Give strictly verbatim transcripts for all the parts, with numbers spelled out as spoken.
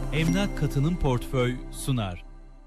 Emlak Katılım Portföy sunar.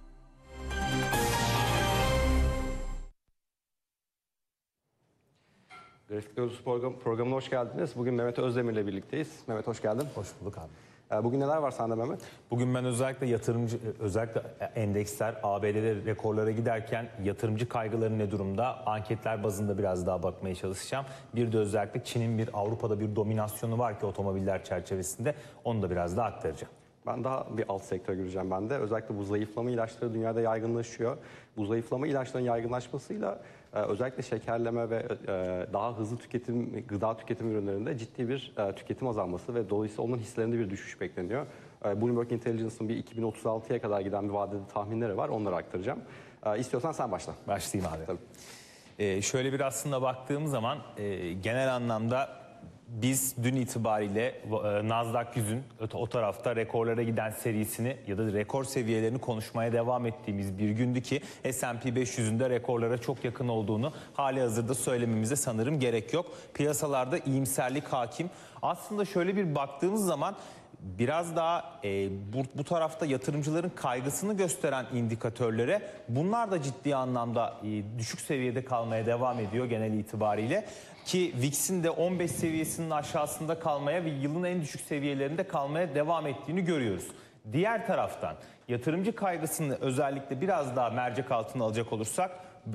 Grafik Teorisi program, programına hoş geldiniz. Bugün Mehmet Özdemir ile birlikteyiz. Mehmet hoş geldin. Hoş bulduk abi. Bugün neler var sende Mehmet? Bugün ben özellikle yatırımcı, özellikle endeksler A B D'de rekorlara giderken yatırımcı kaygıları ne durumda? Anketler bazında biraz daha bakmaya çalışacağım. Bir de özellikle Çin'in bir Avrupa'da bir dominasyonu var ki otomobiller çerçevesinde, onu da biraz daha aktaracağım. Ben daha bir alt sektöre gireceğim ben de. Özellikle bu zayıflama ilaçları dünyada yaygınlaşıyor. Bu zayıflama ilaçlarının yaygınlaşmasıyla özellikle şekerleme ve daha hızlı tüketim, gıda tüketim ürünlerinde ciddi bir tüketim azalması ve dolayısıyla onun hislerinde bir düşüş bekleniyor. Bloomberg Intelligence'ın bir iki bin otuz altıya kadar giden bir vadede tahminleri var. Onları aktaracağım. İstiyorsan sen başla. Başlayayım abi. Tabii. Ee, şöyle bir aslında baktığım zaman e, genel anlamda biz dün itibariyle e, Nasdaq yüzün o tarafta rekorlara giden serisini ya da rekor seviyelerini konuşmaya devam ettiğimiz bir gündü ki S and P beş yüzünde rekorlara çok yakın olduğunu hali hazırda söylememize sanırım gerek yok. Piyasalarda iyimserlik hakim. Aslında şöyle bir baktığımız zaman biraz daha e, bu, bu tarafta yatırımcıların kaygısını gösteren indikatörlere bunlar da ciddi anlamda e, düşük seviyede kalmaya devam ediyor genel itibariyle. Ki V I X'in de on beş seviyesinin aşağısında kalmaya ve yılın en düşük seviyelerinde kalmaya devam ettiğini görüyoruz. Diğer taraftan yatırımcı kaygısını özellikle biraz daha mercek altına alacak olursak,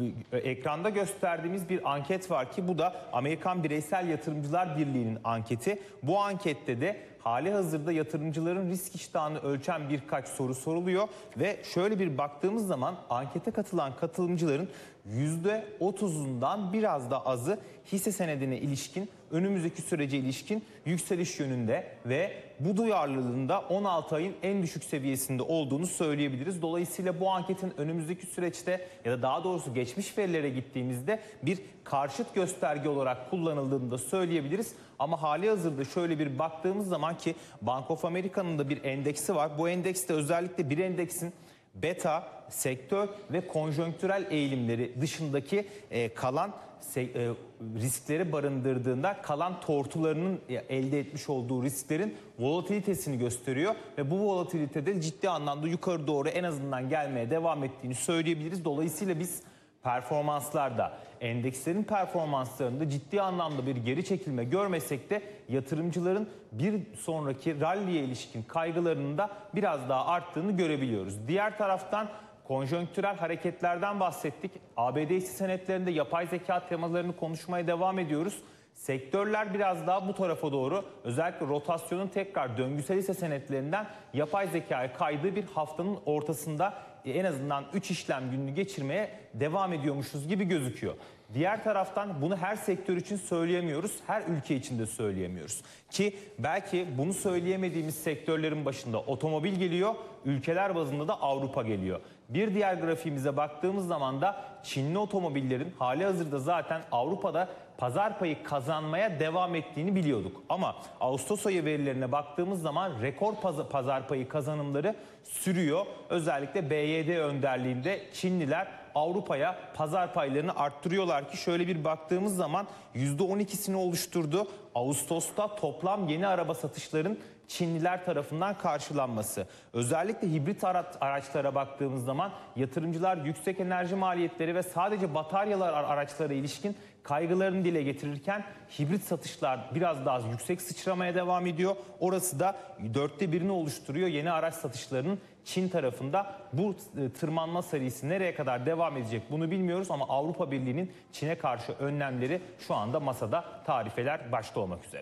ekranda gösterdiğimiz bir anket var ki bu da Amerikan Bireysel Yatırımcılar Birliği'nin anketi. Bu ankette de hali hazırda yatırımcıların risk iştahını ölçen birkaç soru soruluyor ve şöyle bir baktığımız zaman ankete katılan katılımcıların yüzde otuzundan biraz da azı hisse senedine ilişkin, önümüzdeki sürece ilişkin yükseliş yönünde ve bu duyarlılığında on altı ayın en düşük seviyesinde olduğunu söyleyebiliriz. Dolayısıyla bu anketin önümüzdeki süreçte ya da daha doğrusu geçmiş verilere gittiğimizde bir karşıt gösterge olarak kullanıldığını da söyleyebiliriz. Ama hali hazırda şöyle bir baktığımız zaman ki Bank of America'nın da bir endeksi var. Bu endekste özellikle bir endeksin beta, sektör ve konjonktürel eğilimleri dışındaki e, kalan e, riskleri barındırdığında kalan tortularının elde etmiş olduğu risklerin volatilitesini gösteriyor ve bu volatilitede ciddi anlamda yukarı doğru en azından gelmeye devam ettiğini söyleyebiliriz. Dolayısıyla biz performanslarda, endekslerin performanslarında ciddi anlamda bir geri çekilme görmesek de yatırımcıların bir sonraki ralliye ilişkin kaygılarının da biraz daha arttığını görebiliyoruz. Diğer taraftan konjonktürel hareketlerden bahsettik. A B D hisse senetlerinde yapay zeka temalarını konuşmaya devam ediyoruz. Sektörler biraz daha bu tarafa doğru, özellikle rotasyonun tekrar döngüsel hisse senetlerinden yapay zekaya kaydığı bir haftanın ortasında en azından üç işlem gününü geçirmeye devam ediyormuşuz gibi gözüküyor. Diğer taraftan bunu her sektör için söyleyemiyoruz, her ülke için de söyleyemiyoruz. Ki belki bunu söyleyemediğimiz sektörlerin başında otomobil geliyor, ülkeler bazında da Avrupa geliyor. Bir diğer grafiğimize baktığımız zaman da Çinli otomobillerin hali hazırda zaten Avrupa'da pazar payı kazanmaya devam ettiğini biliyorduk. Ama Ağustos ayı verilerine baktığımız zaman rekor pazar payı kazanımları sürüyor. Özellikle B Y D önderliğinde Çinliler Avrupa'ya pazar paylarını arttırıyorlar ki şöyle bir baktığımız zaman yüzde on ikisini oluşturdu. Ağustos'ta toplam yeni araba satışların Çinliler tarafından karşılanması. Özellikle hibrit araçlara baktığımız zaman yatırımcılar yüksek enerji maliyetleri ve sadece bataryalar araçlara ilişkin kaygılarını dile getirirken hibrit satışlar biraz daha yüksek sıçramaya devam ediyor. Orası da dörtte birini oluşturuyor yeni araç satışlarının Çin tarafında. Bu tırmanma serisi nereye kadar devam edecek bunu bilmiyoruz ama Avrupa Birliği'nin Çin'e karşı önlemleri şu anda masada, tarifeler başta olmak üzere.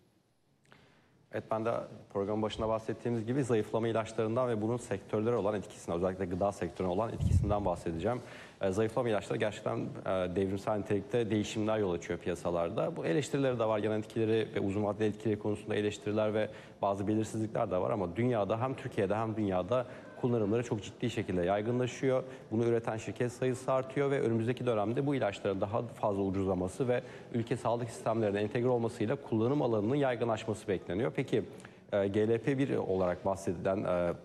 Evet, ben de programın başında bahsettiğimiz gibi zayıflama ilaçlarından ve bunun sektörlere olan etkisinden, özellikle gıda sektörüne olan etkisinden bahsedeceğim. E, zayıflama ilaçları gerçekten e, devrimsel nitelikte değişimler yol açıyor piyasalarda. Bu eleştirileri de var, yan etkileri ve uzun vadeli etkileri konusunda eleştiriler ve bazı belirsizlikler de var ama dünyada, hem Türkiye'de hem dünyada kullanımları çok ciddi şekilde yaygınlaşıyor. Bunu üreten şirket sayısı artıyor ve önümüzdeki dönemde bu ilaçların daha fazla ucuzlaması ve ülke sağlık sistemlerine entegre olmasıyla kullanım alanının yaygınlaşması bekleniyor. Peki G L P bir olarak bahsedilen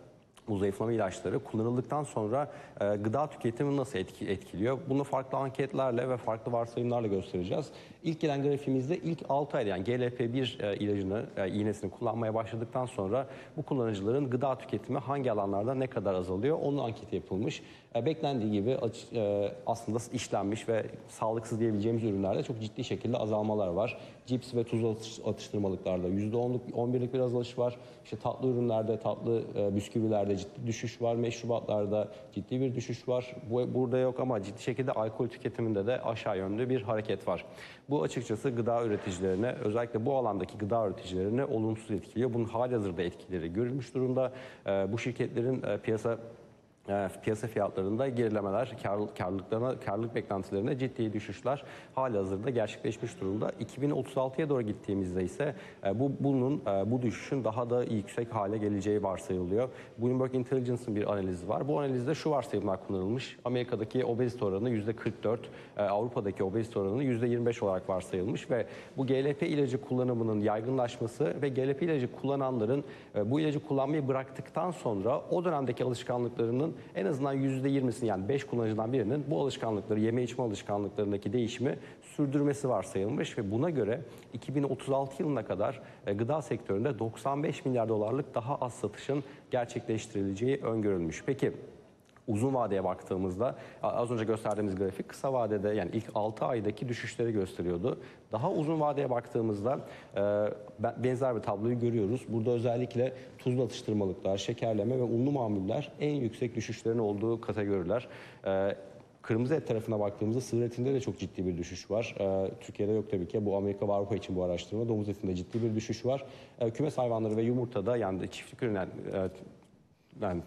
bu zayıflama ilaçları kullanıldıktan sonra e, gıda tüketimini nasıl etki, etkiliyor? Bunu farklı anketlerle ve farklı varsayımlarla göstereceğiz. İlk gelen grafiğimizde ilk altı ayda yani G L P bir e, ilacını, e, iğnesini kullanmaya başladıktan sonra bu kullanıcıların gıda tüketimi hangi alanlarda ne kadar azalıyor? Onun anketi yapılmış. E, beklendiği gibi açı, e, aslında işlenmiş ve sağlıksız diyebileceğimiz ürünlerde çok ciddi şekilde azalmalar var. Cips ve tuz atıştırmalıklarda yüzde onluk, on birlik bir azalış var. İşte tatlı ürünlerde, tatlı e, bisküvilerde ciddi düşüş var. Meşrubatlarda ciddi bir düşüş var. Bu burada yok ama ciddi şekilde alkol tüketiminde de aşağı yönlü bir hareket var. Bu açıkçası gıda üreticilerine, özellikle bu alandaki gıda üreticilerine olumsuz etkiliyor. Bunun halihazırda etkileri görülmüş durumda. E, bu şirketlerin e, piyasa piyasa fiyatlarında gerilemeler, kar, karlılıklarına, karlılık beklentilerine ciddi düşüşler halihazırda gerçekleşmiş durumda. iki bin otuz altıya doğru gittiğimizde ise bu bunun bu düşüşün daha da yüksek hale geleceği varsayılıyor. Bloomberg Intelligence'ın bir analizi var. Bu analizde şu varsayımlar kullanılmış. Amerika'daki obezite oranı yüzde kırk dört, Avrupa'daki obezite oranı yüzde yirmi beş olarak varsayılmış ve bu G L P ilacı kullanımının yaygınlaşması ve G L P ilacı kullananların bu ilacı kullanmayı bıraktıktan sonra o dönemdeki alışkanlıklarının en azından yüzde yirmisini yani beş kullanıcıdan birinin bu alışkanlıkları, yeme içme alışkanlıklarındaki değişimi sürdürmesi varsayılmış ve buna göre iki bin otuz altı yılına kadar gıda sektöründe doksan beş milyar dolarlık daha az satışın gerçekleştirileceği öngörülmüş. Peki uzun vadeye baktığımızda az önce gösterdiğimiz grafik kısa vadede yani ilk altı aydaki düşüşleri gösteriyordu. Daha uzun vadeye baktığımızda benzer bir tabloyu görüyoruz. Burada özellikle tuzlu atıştırmalıklar, şekerleme ve unlu mamuller en yüksek düşüşlerin olduğu kategoriler. Kırmızı et tarafına baktığımızda sığır etinde de çok ciddi bir düşüş var. Türkiye'de yok tabii ki. Bu Amerika ve Avrupa için bu araştırma. Domuz etinde ciddi bir düşüş var. Kümes hayvanları ve yumurtada yani çiftlik ürünler yani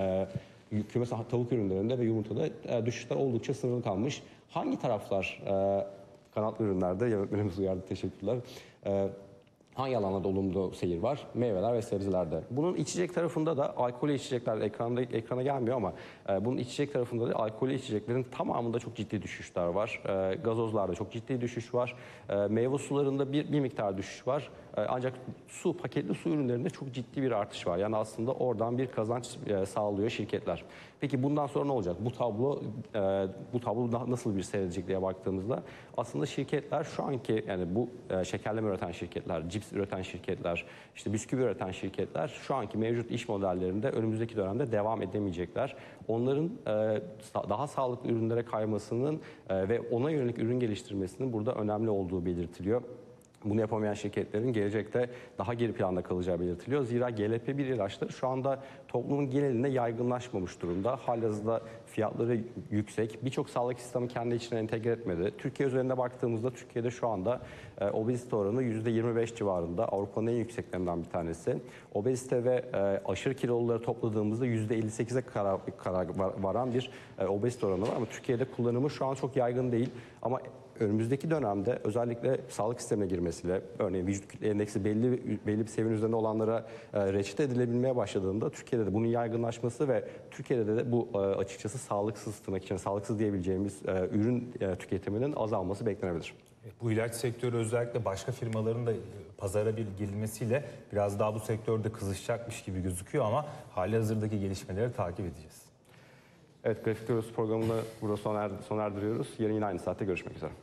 kümes tavuk ürünlerinde ve yumurtada e, düşüşler oldukça sınırlı kalmış. Hangi taraflar e, kanatlı ürünlerde, yönetmenimiz uyardı, teşekkürler. E, hangi alanlarda olumlu seyir var? Meyveler ve sebzelerde. Bunun içecek tarafında da alkollü içecekler ekranda, ekrana gelmiyor ama e, bunun içecek tarafında da alkollü içeceklerin tamamında çok ciddi düşüşler var. E, gazozlarda çok ciddi düşüş var. E, meyve sularında bir, bir miktar düşüş var. E, ancak su, paketli su ürünlerinde çok ciddi bir artış var. Yani aslında oradan bir kazanç e, sağlıyor şirketler. Peki bundan sonra ne olacak? Bu tablo e, bu tablo nasıl bir seyredecek diye baktığımızda aslında şirketler şu anki yani bu e, şekerleme üreten şirketler, cips üreten şirketler, işte bisküvi üreten şirketler şu anki mevcut iş modellerinde önümüzdeki dönemde devam edemeyecekler. Onların e, daha sağlıklı ürünlere kaymasının e, ve ona yönelik ürün geliştirmesinin burada önemli olduğu belirtiliyor. Bunu yapamayan şirketlerin gelecekte daha geri planda kalacağı belirtiliyor. Zira G L P bir ilaçları şu anda toplumun genelinde yaygınlaşmamış durumda. Halihazırda fiyatları yüksek. Birçok sağlık sistemi kendi içine entegre etmedi. Türkiye üzerinde baktığımızda Türkiye'de şu anda e, obezite oranı yüzde yirmi beş civarında. Avrupa'nın en yükseklerinden bir tanesi. Obezite ve e, aşırı kiloluları topladığımızda yüzde elli sekize kadar varan bir e, obezite oranı var. Ama Türkiye'de kullanımı şu an çok yaygın değil. Ama önümüzdeki dönemde özellikle sağlık sistemine girmesiyle, örneğin vücut kütle endeksi belli belli bir seviyenin üzerinde olanlara e, reçete edilebilmeye başladığında Türkiye'de de bunun yaygınlaşması ve Türkiye'de de bu e, açıkçası sağlıksız tırnak için sağlıksız diyebileceğimiz e, ürün e, tüketiminin azalması beklenebilir. Bu ilaç sektörü özellikle başka firmaların da pazara bir girilmesiyle biraz daha bu sektörde kızışacakmış gibi gözüküyor ama halihazırdaki gelişmeleri takip edeceğiz. Evet, Grafik Teorisi programını burada sona, er, sona erdiriyoruz. Yarın yine aynı saatte görüşmek üzere.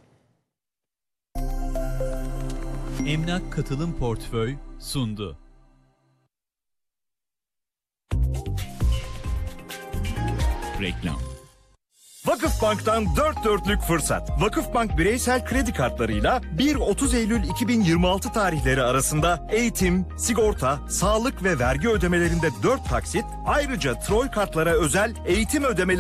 Emlak Katılım Portföy sundu. Reklam. Vakıfbank'tan dört dörtlük fırsat. Vakıfbank bireysel kredi kartlarıyla bir otuz Eylül iki bin yirmi altı tarihleri arasında eğitim, sigorta, sağlık ve vergi ödemelerinde dört taksit, ayrıca Troy kartlara özel eğitim ödemeleri